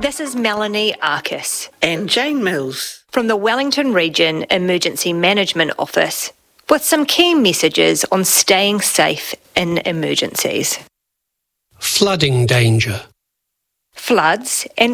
This is Melanie Arcus and Jane Mills from the Wellington Region Emergency Management Office with some key messages on staying safe in emergencies. Flooding danger. Floods and